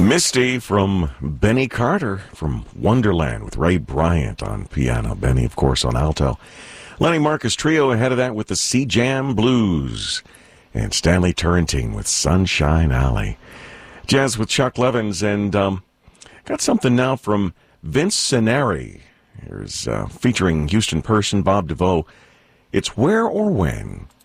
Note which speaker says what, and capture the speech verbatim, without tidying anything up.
Speaker 1: Misty from Benny Carter from Wonderland with Ray Bryant on piano. Benny, of course, on alto. Lenny Marcus Trio ahead of that with the Sea Jam Blues. And Stanley Turrentine with Sunshine Alley. Jazz with Chuck Levins. And um, got something now from Vince Scenari. Here's uh, featuring Houston Person, Bob DeVoe. It's Where or When.